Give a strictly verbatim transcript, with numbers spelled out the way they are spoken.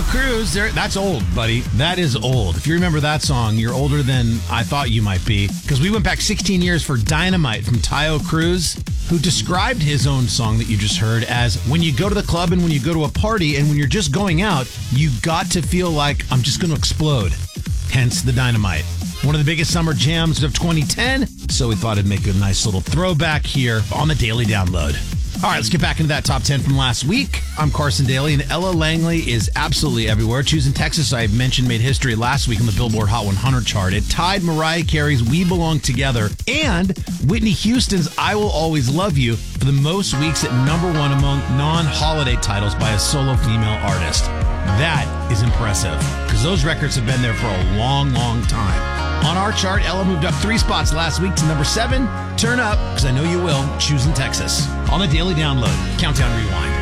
Cruz, there, that's old, buddy. That is old. If you remember that song, you're older than I thought you might be. Because we went back sixteen years for Dynamite from Taio Cruz, who described his own song that you just heard as when you go to the club and when you go to a party and when you're just going out, you got to feel like I'm just going to explode. Hence the Dynamite. One of the biggest summer jams of twenty ten, so we thought it'd make a nice little throwback here on the Daily Download. All right, let's get back into that top ten from last week. I'm Carson Daly, and Ella Langley is absolutely everywhere. Choosing Texas, I mentioned, made history last week on the Billboard Hot one hundred chart. It tied Mariah Carey's We Belong Together and Whitney Houston's I Will Always Love You for the most weeks at number one among non-holiday titles by a solo female artist. That is impressive, because those records have been there for a long, long time. On our chart, Ella moved up three spots last week to number seven. Turn up, because I know you will, Choosing Texas. On the Daily Download, Countdown Rewind.